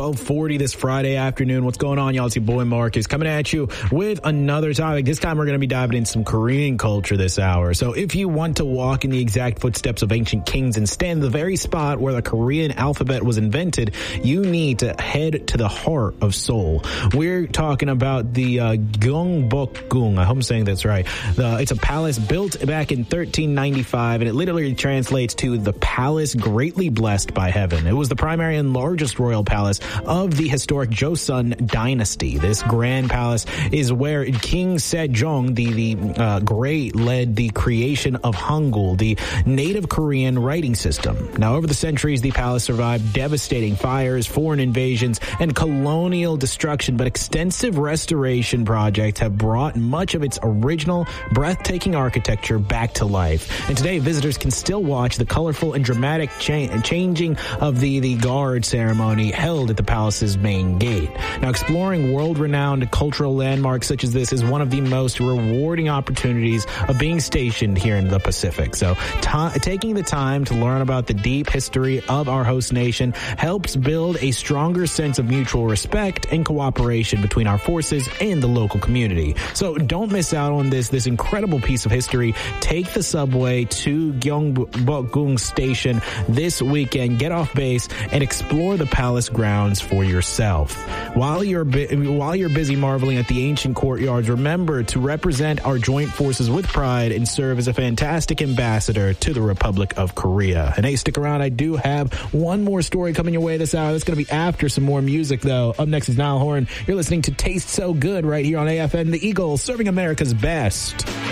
12:40 this Friday afternoon. What's going on, y'all? It's your boy Marcus coming at you with another topic. This time we're going to be diving into some Korean culture this hour. So if you want to walk in the exact footsteps of ancient kings and stand in the very spot where the Korean alphabet was invented, you need to head to the heart of Seoul. We're talking about the Gyeongbokgung. I hope I'm saying that's right. It's a palace built back in 1395, and it literally translates to the palace greatly blessed by heaven. It was the primary and largest royal palace of the historic Joseon dynasty. This grand palace is where King Sejong the Great led the creation of Hangul, the native Korean writing system. Now, over the centuries, the palace survived devastating fires, foreign invasions, and colonial destruction, but extensive restoration projects have brought much of its original, breathtaking architecture back to life. And today, visitors can still watch the colorful and dramatic changing of the guard ceremony held at the palace's main gate. Now, exploring world-renowned cultural landmarks such as this is one of the most rewarding opportunities of being stationed here in the Pacific. So, taking the time to learn about the deep history of our host nation helps build a stronger sense of mutual respect and cooperation between our forces and the local community. So, don't miss out on this incredible piece of history. Take the subway to Gyeongbokgung Station this weekend, get off base, and explore the palace grounds for yourself. While you're busy marveling at the ancient courtyards, remember to represent our joint forces with pride and serve as a fantastic ambassador to the Republic of Korea. And hey, stick around. I do have one more story coming your way this hour. That's going to be after some more music, though. Up next is Niall Horan. You're listening to Taste So Good right here on AFM The Eagle, serving America's best.